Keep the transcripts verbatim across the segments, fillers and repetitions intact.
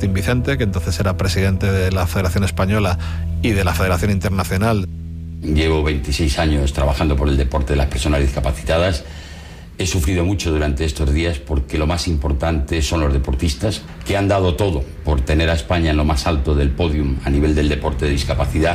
Martín Vicente, que entonces era presidente de la Federación Española y de la Federación Internacional. Llevo veintiséis años trabajando por el deporte de las personas discapacitadas. He sufrido mucho durante estos días porque lo más importante son los deportistas que han dado todo por tener a España en lo más alto del podium a nivel del deporte de discapacidad.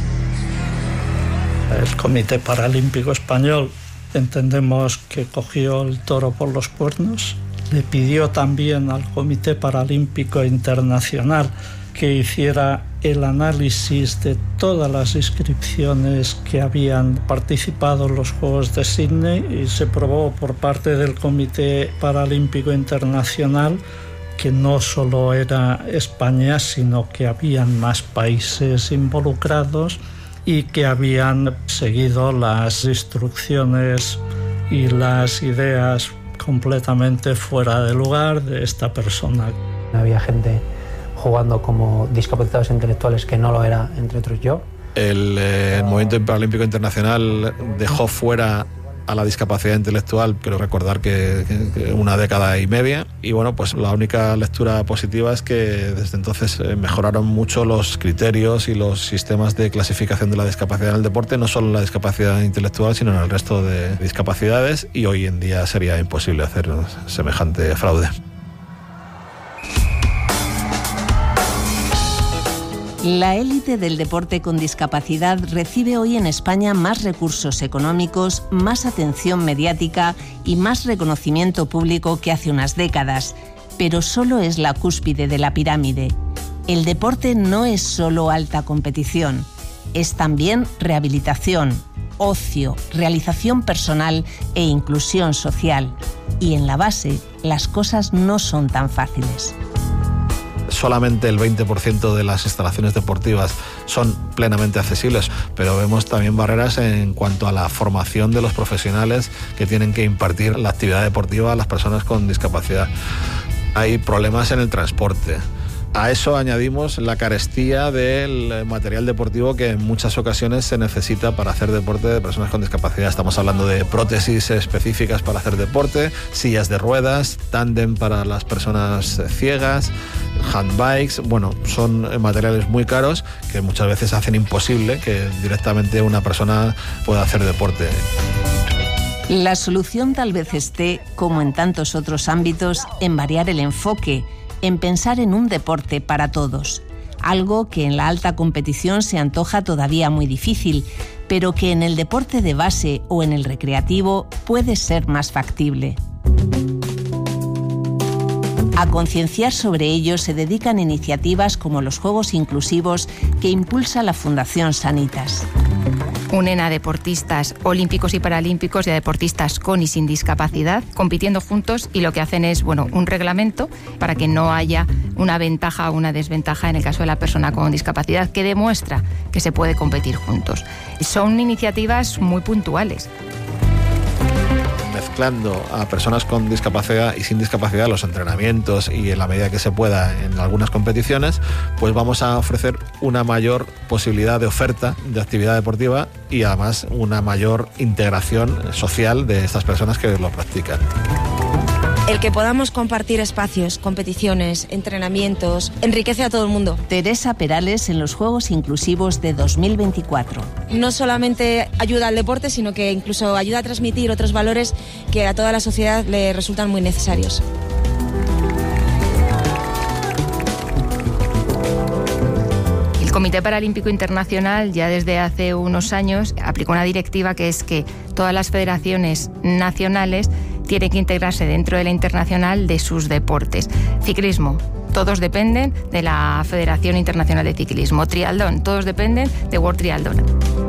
El Comité Paralímpico Español entendemos que cogió el toro por los cuernos. Le pidió también al Comité Paralímpico Internacional que hiciera el análisis de todas las inscripciones que habían participado en los Juegos de Sydney y se probó por parte del Comité Paralímpico Internacional que no solo era España, sino que habían más países involucrados y que habían seguido las instrucciones y las ideas completamente fuera de lugar de esta persona. Había gente jugando como discapacitados intelectuales que no lo era, entre otros yo. El, eh, el Movimiento Paralímpico Internacional dejó fuera a la discapacidad intelectual, quiero recordar que, que, que una década y media, y bueno, pues la única lectura positiva es que desde entonces eh, mejoraron mucho los criterios y los sistemas de clasificación de la discapacidad en el deporte, no solo en la discapacidad intelectual, sino en el resto de discapacidades, y hoy en día sería imposible hacer semejante fraude. La élite del deporte con discapacidad recibe hoy en España más recursos económicos, más atención mediática y más reconocimiento público que hace unas décadas, pero solo es la cúspide de la pirámide. El deporte no es solo alta competición, es también rehabilitación, ocio, realización personal e inclusión social. Y en la base, las cosas no son tan fáciles. Solamente el veinte por ciento de las instalaciones deportivas son plenamente accesibles, pero vemos también barreras en cuanto a la formación de los profesionales que tienen que impartir la actividad deportiva a las personas con discapacidad. Hay problemas en el transporte. A eso añadimos la carestía del material deportivo que en muchas ocasiones se necesita para hacer deporte de personas con discapacidad. Estamos hablando de prótesis específicas para hacer deporte, sillas de ruedas, tándem para las personas ciegas, handbikes. Bueno, son materiales muy caros que muchas veces hacen imposible que directamente una persona pueda hacer deporte. La solución tal vez esté, como en tantos otros ámbitos, en variar el enfoque, en pensar en un deporte para todos, algo que en la alta competición se antoja todavía muy difícil, pero que en el deporte de base o en el recreativo puede ser más factible. A concienciar sobre ello se dedican iniciativas como los Juegos Inclusivos que impulsa la Fundación Sanitas. Unen a deportistas olímpicos y paralímpicos y a deportistas con y sin discapacidad, compitiendo juntos, y lo que hacen es, bueno, un reglamento para que no haya una ventaja o una desventaja en el caso de la persona con discapacidad, que demuestra que se puede competir juntos. Son iniciativas muy puntuales. Mezclando a personas con discapacidad y sin discapacidad los entrenamientos y en la medida que se pueda en algunas competiciones, pues vamos a ofrecer una mayor posibilidad de oferta de actividad deportiva y además una mayor integración social de estas personas que lo practican. El que podamos compartir espacios, competiciones, entrenamientos, enriquece a todo el mundo. Teresa Perales en los Juegos Inclusivos de dos mil veinticuatro. No solamente ayuda al deporte, sino que incluso ayuda a transmitir otros valores que a toda la sociedad le resultan muy necesarios. El Comité Paralímpico Internacional ya desde hace unos años aplicó una directiva que es que todas las federaciones nacionales tienen que integrarse dentro de la internacional de sus deportes. Ciclismo, todos dependen de la Federación Internacional de Ciclismo. Triatlón, todos dependen de World Triathlon.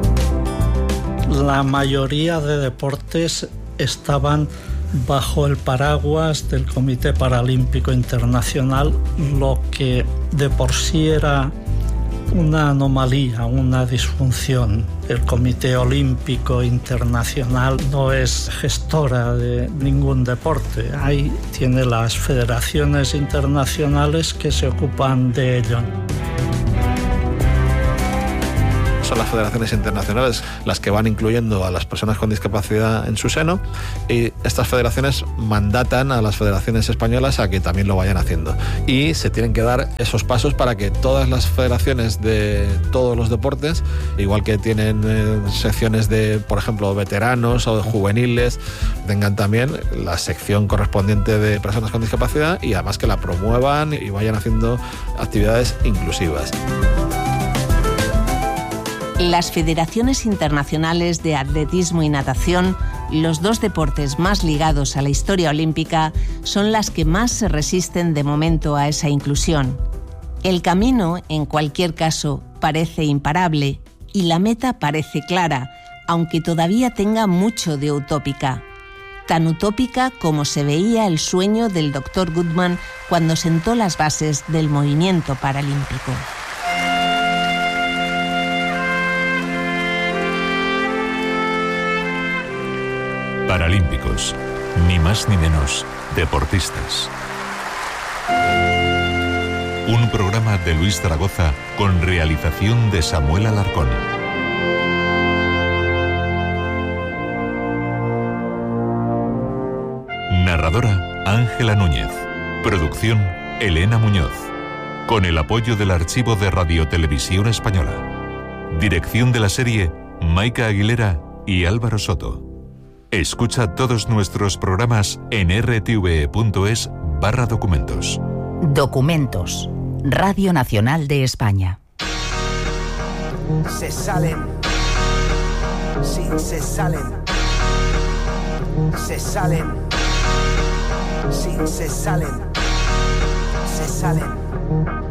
La mayoría de deportes estaban bajo el paraguas del Comité Paralímpico Internacional, lo que de por sí era una anomalía, una disfunción. El Comité Olímpico Internacional no es gestora de ningún deporte. Ahí tiene las federaciones internacionales que se ocupan de ello. son las federaciones internacionales las que van incluyendo a las personas con discapacidad en su seno, y estas federaciones mandatan a las federaciones españolas a que también lo vayan haciendo. Y se tienen que dar esos pasos para que todas las federaciones de todos los deportes, igual que tienen eh, secciones de, por ejemplo, veteranos o de juveniles, tengan también la sección correspondiente de personas con discapacidad, y además que la promuevan y vayan haciendo actividades inclusivas. Las federaciones internacionales de atletismo y natación, los dos deportes más ligados a la historia olímpica, son las que más se resisten de momento a esa inclusión. El camino, en cualquier caso, parece imparable y la meta parece clara, aunque todavía tenga mucho de utópica. Tan utópica como se veía el sueño del doctor Goodman cuando sentó las bases del movimiento paralímpico. Paralímpicos, ni más ni menos, deportistas. Un programa de Luis Zaragoza con realización de Samuel Alarcón. Narradora Ángela Núñez. Producción Elena Muñoz. Con el apoyo del Archivo de Radiotelevisión Española. Dirección de la serie Maika Aguilera y Álvaro Soto. Escucha todos nuestros programas en r t v e punto es barra documentos. Documentos. Radio Nacional de España. Se salen. Sí, se salen. Se salen. Sí, se salen. Se salen.